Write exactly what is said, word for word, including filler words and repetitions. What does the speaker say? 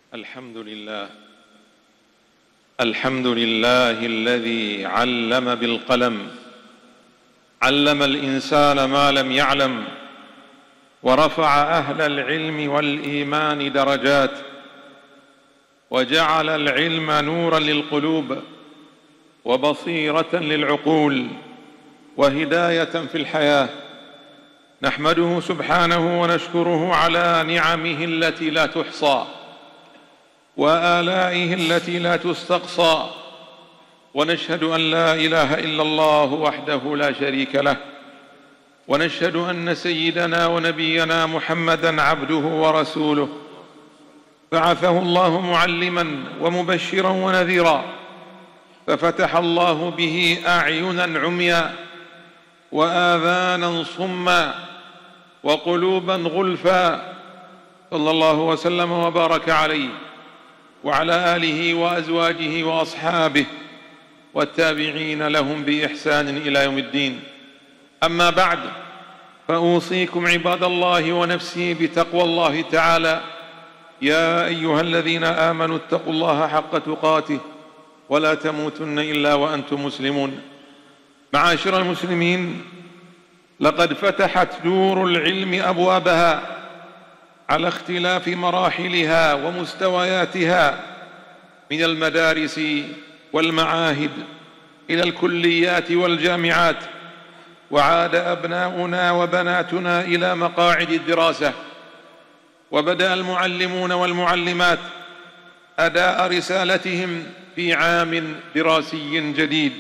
الحمد لله الحمد لله الذي علم بالقلم، علم الإنسان ما لم يعلم، ورفع أهل العلم والإيمان درجات، وجعل العلم نورا للقلوب وبصيرة للعقول وهداية في الحياة. نحمده سبحانه ونشكره على نعمه التي لا تحصى وآلائه التي لا تستقصى، ونشهد أن لا إله إلا الله وحده لا شريك له، ونشهد أن سيدنا ونبينا محمدًا عبده ورسوله، بعثه الله معلمًا ومبشرًا ونذيرًا، ففتح الله به أعينًا عميا وآذانا صما وقلوبا غلفا، صلى الله وسلم وبارك عليه وعلى آله وأزواجه وأصحابه والتابعين لهم بإحسان إلى يوم الدين. أما بعد، فأوصيكم عباد الله ونفسي بتقوى الله تعالى. يا أيها الذين آمنوا اتقوا الله حق تقاته ولا تموتن إلا وأنتم مسلمون. معاشر المسلمين، لقد فتحت دور العلم أبوابها على اختلاف مراحلها ومستوياتها، من المدارس والمعاهد إلى الكليات والجامعات، وعاد أبناؤنا وبناتنا إلى مقاعد الدراسة، وبدأ المعلمون والمعلمات أداء رسالتهم في عام دراسي جديد.